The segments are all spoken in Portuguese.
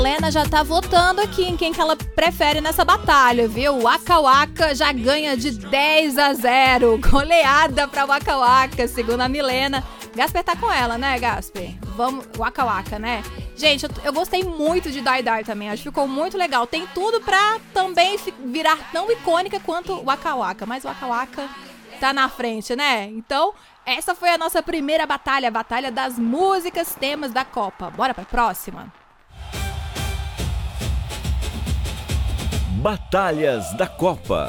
Helena já tá votando aqui em quem que ela prefere nessa batalha, viu? O Waka Waka já ganha de 10-0. Goleada pra Waka Waka, segundo a Milena. Gasper tá com ela, né, Gasper? Vamos, Waka Waka, né? Gente, eu gostei muito de Die Die também. Acho que ficou muito legal. Tem tudo pra também virar tão icônica quanto o Waka Waka. Mas o Waka Waka tá na frente, né? Então, essa foi a nossa primeira batalha. A batalha das músicas temas da Copa. Bora pra próxima? Batalhas da Copa.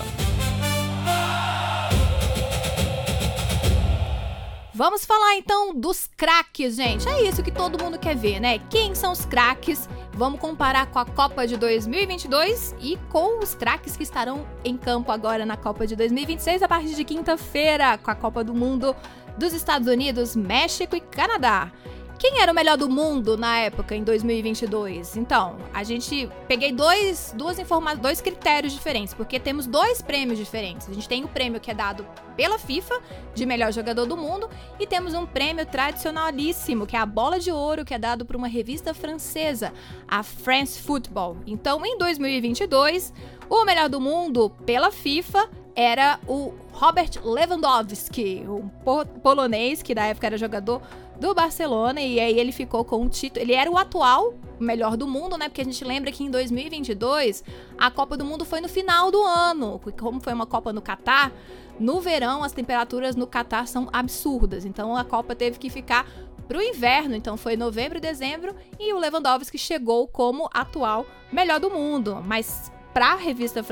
Vamos falar então dos craques, gente. É isso que todo mundo quer ver, né? Quem são os craques? Vamos comparar com a Copa de 2022 e com os craques que estarão em campo agora na Copa de 2026 a partir de quinta-feira, com a Copa do Mundo dos Estados Unidos, México e Canadá. Quem era o melhor do mundo na época, em 2022? Então, a gente peguei dois critérios diferentes, porque temos dois prêmios diferentes. A gente tem o prêmio que é dado pela FIFA, de melhor jogador do mundo, e temos um prêmio tradicionalíssimo, que é a Bola de Ouro, que é dado por uma revista francesa, a France Football. Então, em 2022, o melhor do mundo, pela FIFA, era o Robert Lewandowski, um polonês que na época era jogador do Barcelona, e aí ele ficou com o título. Ele era o atual melhor do mundo, né? Porque a gente lembra que em 2022 a Copa do Mundo foi no final do ano. Como foi uma Copa no Catar, no verão as temperaturas no Catar são absurdas. Então a Copa teve que ficar pro inverno. Então foi novembro e dezembro, e o Lewandowski chegou como atual melhor do mundo. Mas para a revista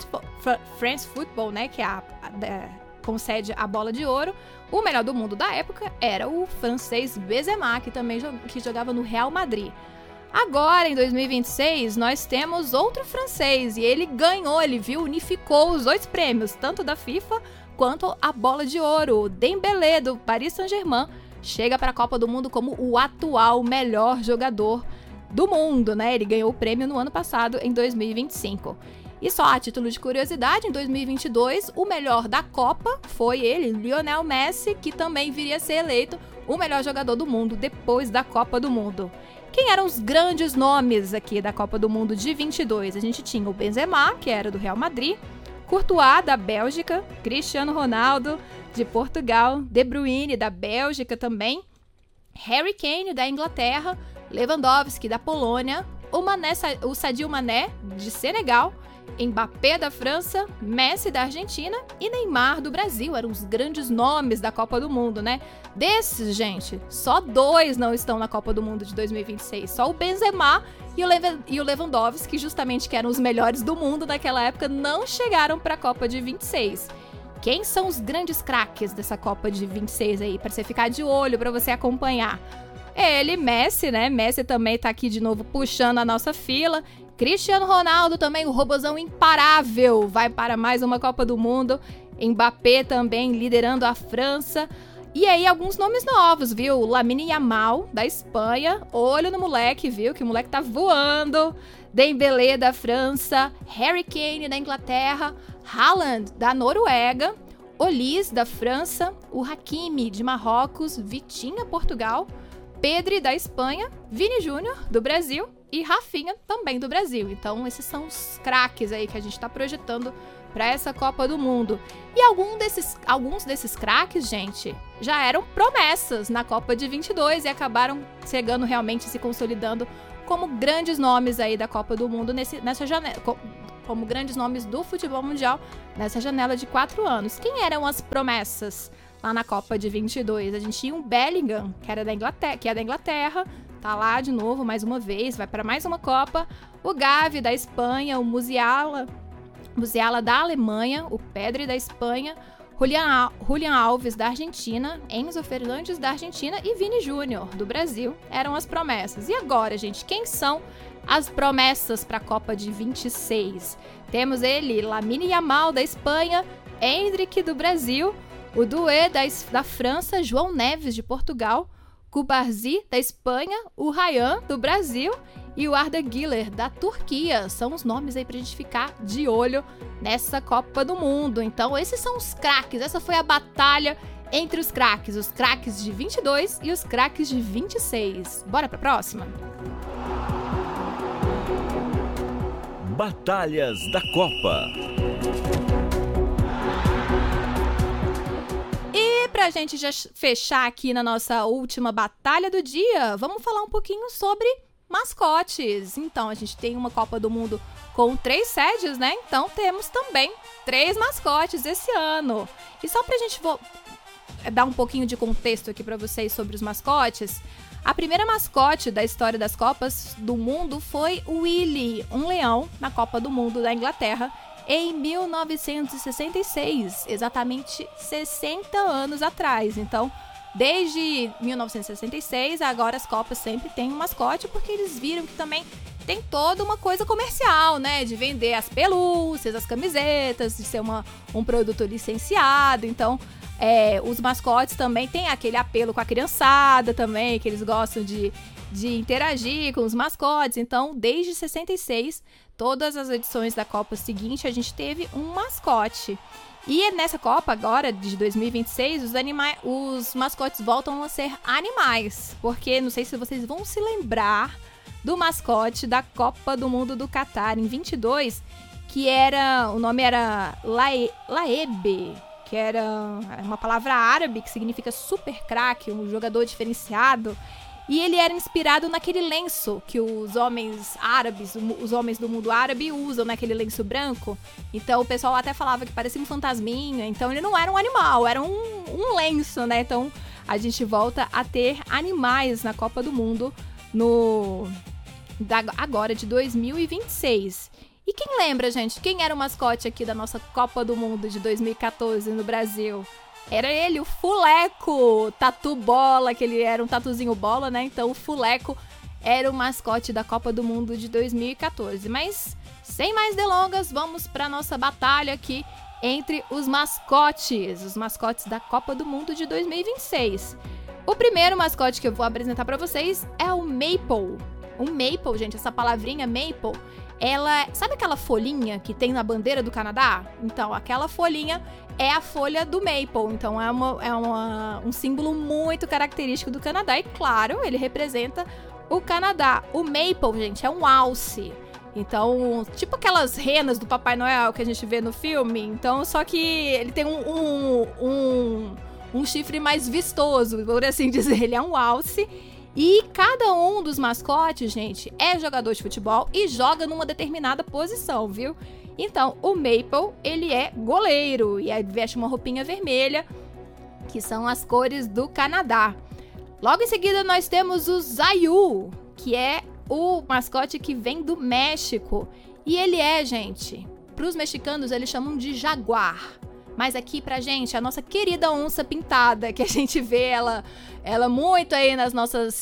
France Football, né, que concede a Bola de Ouro, o melhor do mundo da época era o francês Benzema, que também jogava no Real Madrid. Agora, em 2026, nós temos outro francês, e ele unificou os dois prêmios, tanto da FIFA quanto a Bola de Ouro. O Dembélé, do Paris Saint-Germain, chega para a Copa do Mundo como o atual melhor jogador do mundo, né? Ele ganhou o prêmio no ano passado, em 2025. E só a título de curiosidade, em 2022, o melhor da Copa foi ele, Lionel Messi, que também viria a ser eleito o melhor jogador do mundo depois da Copa do Mundo. Quem eram os grandes nomes aqui da Copa do Mundo de 22? A gente tinha o Benzema, que era do Real Madrid, Courtois, da Bélgica, Cristiano Ronaldo, de Portugal, De Bruyne, da Bélgica também, Harry Kane, da Inglaterra, Lewandowski, da Polônia, o Sadio Mané, de Senegal, Mbappé, da França, Messi, da Argentina e Neymar, do Brasil. Eram os grandes nomes da Copa do Mundo, né? Desses, gente, só 2 não estão na Copa do Mundo de 2026. Só o Benzema e o Lewandowski, justamente que eram os melhores do mundo naquela época, não chegaram para a Copa de 26. Quem são os grandes craques dessa Copa de 26 aí, para você ficar de olho, para você acompanhar? Ele, Messi, né? Messi também tá aqui de novo puxando a nossa fila. Cristiano Ronaldo também, o robozão imparável, vai para mais uma Copa do Mundo. Mbappé também liderando a França. E aí alguns nomes novos, viu? Lamine Yamal, da Espanha. Olho no moleque, viu? Que o moleque tá voando. Dembélé, da França. Harry Kane, da Inglaterra. Haaland, da Noruega. Olise, da França. O Hakimi, de Marrocos. Vitinha, Portugal. Pedri, da Espanha. Vini Júnior, do Brasil. E Rafinha, também do Brasil. Então, esses são os craques aí que a gente está projetando para essa Copa do Mundo. E alguns desses craques, gente, já eram promessas na Copa de 22 e acabaram chegando realmente, se consolidando como grandes nomes aí da Copa do Mundo nessa janela, como grandes nomes do futebol mundial nessa janela de 4 anos. Quem eram as promessas lá na Copa de 22? A gente tinha um Bellingham, que é da Inglaterra, tá lá de novo, mais uma vez, vai para mais uma Copa. O Gavi, da Espanha, o Musiala da Alemanha, o Pedri, da Espanha, Julián Alves, da Argentina, Enzo Fernandes, da Argentina e Vini Júnior, do Brasil, eram as promessas. E agora, gente, quem são as promessas para a Copa de 26? Temos ele, Lamine Yamal, da Espanha, Endrick, do Brasil, o Doué, da França, João Neves, de Portugal, Cubarsí, da Espanha, o Ryan, do Brasil, e o Arda Güler, da Turquia. São os nomes aí pra gente ficar de olho nessa Copa do Mundo. Então, esses são os craques. Essa foi a batalha entre os craques de 22 e os craques de 26. Bora pra próxima? Batalhas da Copa. E pra gente já fechar aqui na nossa última batalha do dia, vamos falar um pouquinho sobre mascotes. Então, a gente tem uma Copa do Mundo com 3 sedes, né? Então, temos também 3 mascotes esse ano. E só pra gente dar um pouquinho de contexto aqui pra vocês sobre os mascotes, a primeira mascote da história das Copas do Mundo foi o Willy, um leão, na Copa do Mundo da Inglaterra, em 1966, exatamente 60 anos atrás. Então, desde 1966, agora as Copas sempre têm um mascote, porque eles viram que também tem toda uma coisa comercial, né? De vender as pelúcias, as camisetas, de ser um produto licenciado. Então, os mascotes também têm aquele apelo com a criançada também, que eles gostam de interagir com os mascotes. Então, desde 66, todas as edições da Copa seguinte, a gente teve um mascote. E nessa Copa agora, de 2026, os mascotes voltam a ser animais. Porque, não sei se vocês vão se lembrar do mascote da Copa do Mundo do Catar em 22, o nome era Laeb, que era uma palavra árabe que significa super craque, um jogador diferenciado. E ele era inspirado naquele lenço que os homens árabes, os homens do mundo árabe usam, naquele lenço branco. Então o pessoal até falava que parecia um fantasminha. Então ele não era um animal, era um lenço, né? Então a gente volta a ter animais na Copa do Mundo agora de 2026. E quem lembra, gente, quem era o mascote aqui da nossa Copa do Mundo de 2014 no Brasil? Era ele, o Fuleco, tatu bola, que ele era um tatuzinho bola, né? Então o Fuleco era o mascote da Copa do Mundo de 2014. Mas, sem mais delongas, vamos para nossa batalha aqui entre os mascotes da Copa do Mundo de 2026. O primeiro mascote que eu vou apresentar para vocês é o Maple. O Maple, gente, essa palavrinha Maple, sabe aquela folhinha que tem na bandeira do Canadá? Então, aquela folhinha é a folha do Maple. Então, é um símbolo muito característico do Canadá. E, claro, ele representa o Canadá. O Maple, gente, é um alce. Então, tipo aquelas renas do Papai Noel que a gente vê no filme. Então, só que ele tem um chifre mais vistoso, por assim dizer. Ele é um alce. E cada um dos mascotes, gente, é jogador de futebol e joga numa determinada posição, viu? Então, o Maple, ele é goleiro e aí veste uma roupinha vermelha, que são as cores do Canadá. Logo em seguida, nós temos o Zayu, que é o mascote que vem do México. E ele gente, para os mexicanos, eles chamam de jaguar. Mas aqui pra gente, a nossa querida onça pintada, que a gente vê ela muito aí na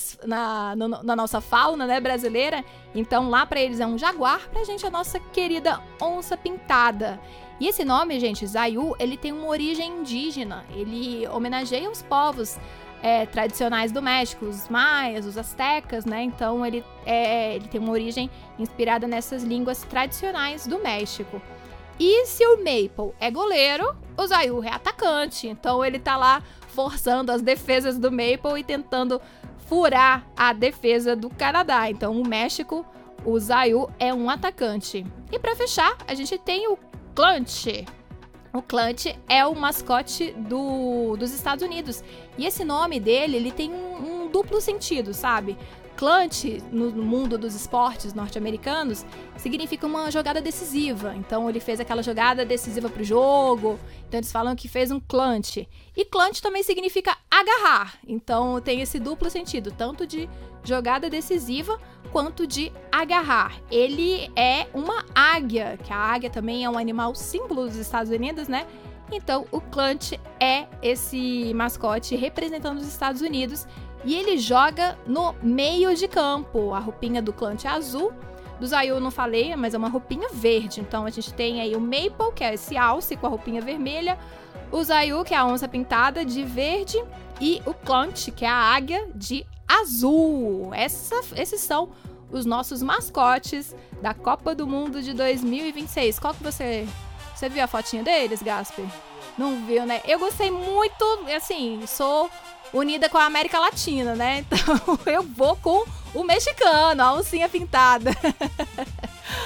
nossa fauna, né, brasileira. Então lá pra eles é um jaguar, pra gente a nossa querida onça pintada. E esse nome, gente, Zayu, ele tem uma origem indígena. Ele homenageia os povos tradicionais do México, os maias, os astecas, né? Então ele tem uma origem inspirada nessas línguas tradicionais do México. E se o Maple é goleiro, o Zayu é atacante. Então ele tá lá forçando as defesas do Maple e tentando furar a defesa do Canadá. Então o México, o Zayu é um atacante. E para fechar, a gente tem o Clutch. O Clutch é o mascote dos Estados Unidos. E esse nome dele, ele tem um duplo sentido, sabe? Clutch, no mundo dos esportes norte-americanos, significa uma jogada decisiva. Então, ele fez aquela jogada decisiva pro jogo. Então, eles falam que fez um clutch. E clutch também significa agarrar. Então, tem esse duplo sentido, tanto de jogada decisiva quanto de agarrar. Ele é uma águia, que a águia também é um animal símbolo dos Estados Unidos, né? Então, o Clutch é esse mascote representando os Estados Unidos e ele joga no meio de campo. A roupinha do Clutch é azul, do Zayu eu não falei, mas é uma roupinha verde. Então, a gente tem aí o Maple, que é esse alce com a roupinha vermelha, o Zayu, que é a onça pintada de verde, e o Clutch, que é a águia de azul. Esses são os nossos mascotes da Copa do Mundo de 2026. Qual que você viu a fotinha deles, Gasper? Não viu, né? Eu gostei muito, assim, sou unida com a América Latina, né? Então eu vou com o mexicano, a oncinha pintada.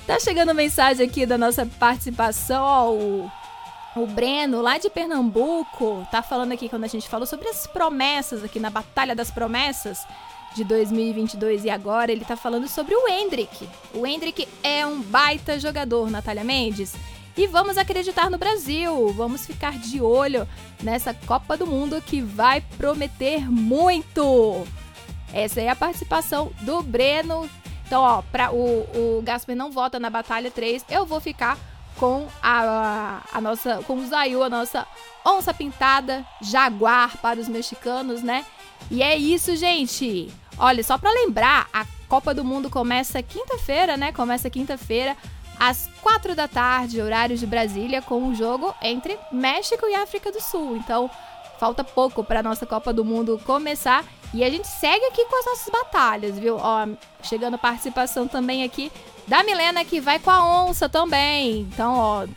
Tá chegando mensagem aqui da nossa participação, ó, o Breno, lá de Pernambuco, tá falando aqui quando a gente falou sobre as promessas aqui na Batalha das Promessas de 2022 e agora ele tá falando sobre o Endrick. O Endrick é um baita jogador, Natália Mendes. E vamos acreditar no Brasil, vamos ficar de olho nessa Copa do Mundo que vai prometer muito. Essa é a participação do Breno. Então, ó, o Gasper não vota na Batalha 3, eu vou ficar com com o Zayu, a nossa onça pintada, jaguar para os mexicanos, né? E é isso, gente. Olha, só para lembrar, a Copa do Mundo começa quinta-feira, né? Começa quinta-feira, às 4 da tarde, horário de Brasília, com um jogo entre México e África do Sul. Então, falta pouco para nossa Copa do Mundo começar. E a gente segue aqui com as nossas batalhas, viu? Ó, chegando participação também aqui da Milena, que vai com a onça também. Então, ó,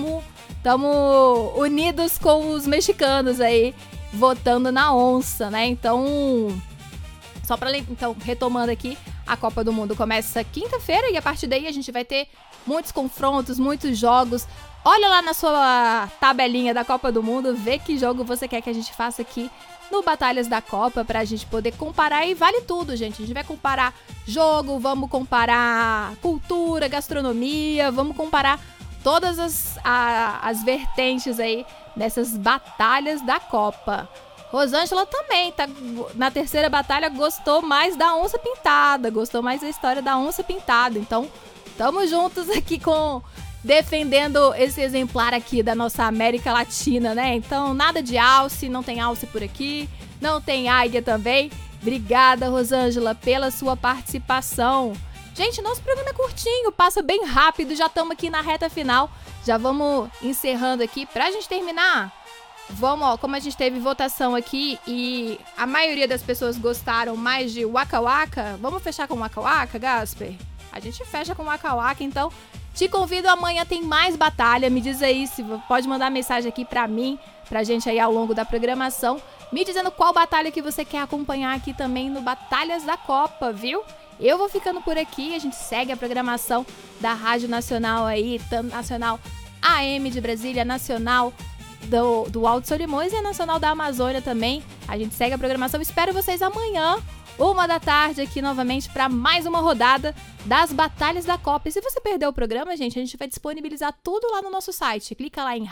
tamo unidos com os mexicanos aí, votando na onça, né? Então, então, retomando aqui, a Copa do Mundo começa quinta-feira e a partir daí a gente vai ter muitos confrontos, muitos jogos. Olha lá na sua tabelinha da Copa do Mundo, vê que jogo você quer que a gente faça aqui no Batalhas da Copa pra gente poder comparar, e vale tudo, gente. A gente vai comparar jogo, vamos comparar cultura, gastronomia, vamos comparar todas as vertentes aí dessas batalhas da Copa. Rosângela também, tá na terceira batalha, gostou mais da onça pintada, gostou mais da história da onça pintada. Então, tamo juntos aqui defendendo esse exemplar aqui da nossa América Latina, né? Então, nada de alce, não tem alce por aqui, não tem águia também. Obrigada, Rosângela, pela sua participação. Gente, nosso programa é curtinho, passa bem rápido, já estamos aqui na reta final. Já vamos encerrando aqui pra gente terminar. Vamos, ó, como a gente teve votação aqui e a maioria das pessoas gostaram mais de Waka Waka, vamos fechar com Waka Waka, Gasper? A gente fecha com Waka Waka, então te convido, amanhã tem mais batalha, me diz aí, se pode mandar mensagem aqui pra mim, pra gente aí ao longo da programação, me dizendo qual batalha que você quer acompanhar aqui também no Batalhas da Copa, viu? Eu vou ficando por aqui, a gente segue a programação da Rádio Nacional aí, Nacional AM de Brasília, Nacional do Alto Solimões e a Nacional da Amazônia também. A gente segue a programação, espero vocês amanhã, 1 da tarde, aqui novamente para mais uma rodada das Batalhas da Copa. E se você perdeu o programa, gente, a gente vai disponibilizar tudo lá no nosso site. Clica lá em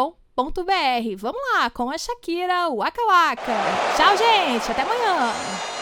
radios.ebc.com.br. Vamos lá, com a Shakira Waka Waka. Tchau, gente, até amanhã.